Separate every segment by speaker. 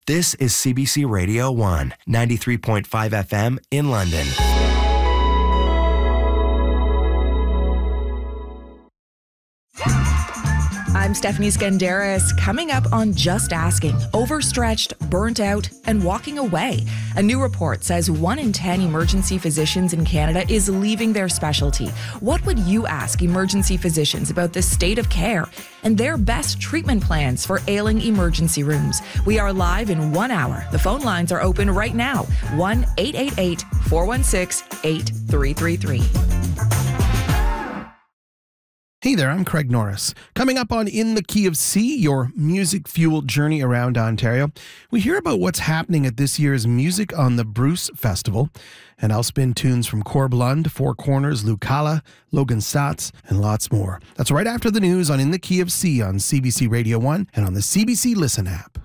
Speaker 1: This is CBC Radio 1, 93.5 FM in London.
Speaker 2: I'm Stephanie Skandaris. Coming up on Just Asking, overstretched, burnt out, and walking away. A new report says 1 in 10 emergency physicians in Canada is leaving their specialty. What would you ask emergency physicians about the state of care and their best treatment plans for ailing emergency rooms? We are live in 1 hour. The phone lines are open right now. 1-888-416-8333.
Speaker 3: Hey there, I'm Craig Norris. Coming up on In the Key of C, your music-fueled journey around Ontario, we hear about what's happening at this year's Music on the Bruce Festival, and I'll spin tunes from Corb Lund, Four Corners, Lucala, Logan Satz, and lots more. That's right after the news on In the Key of C on CBC Radio 1 and on the CBC Listen app.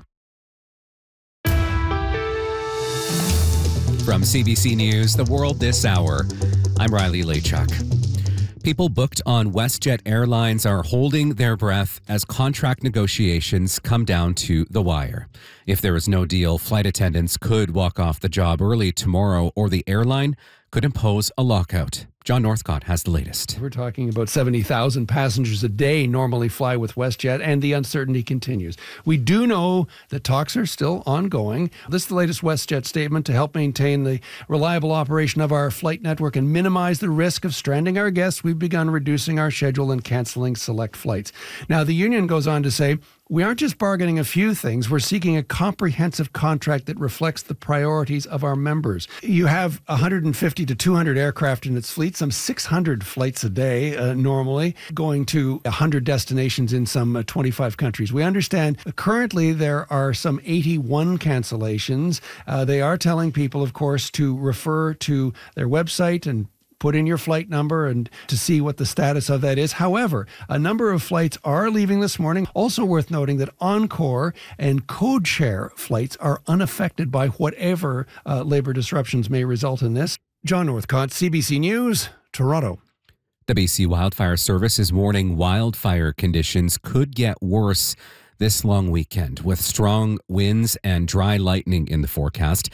Speaker 4: From CBC News, The World This Hour, I'm Riley Lachuk. People booked on WestJet Airlines are holding their breath as contract negotiations come down to the wire. If there is no deal, flight attendants could walk off the job early tomorrow, or the airline could impose a lockout. John Northcott has the latest.
Speaker 5: We're talking about 70,000 passengers a day normally fly with WestJet, and the uncertainty continues. We do know that talks are still ongoing. This is the latest WestJet statement to help maintain the reliable operation of our flight network and minimize the risk of stranding our guests. We've begun reducing our schedule and canceling select flights. Now, the union goes on to say, we aren't just bargaining a few things. We're seeking a comprehensive contract that reflects the priorities of our members. You have 150 to 200 aircraft in its fleet, some 600 flights a day normally, going to 100 destinations in some 25 countries. We understand currently there are some 81 cancellations. They are telling people, of course, to refer to their website and put in your flight number and to see what the status of that is. However, a number of flights are leaving this morning. Also worth noting that Encore and Codeshare flights are unaffected by whatever labor disruptions may result in this. John Northcott, CBC News, Toronto.
Speaker 4: The BC Wildfire Service is warning wildfire conditions could get worse this long weekend, with strong winds and dry lightning in the forecast.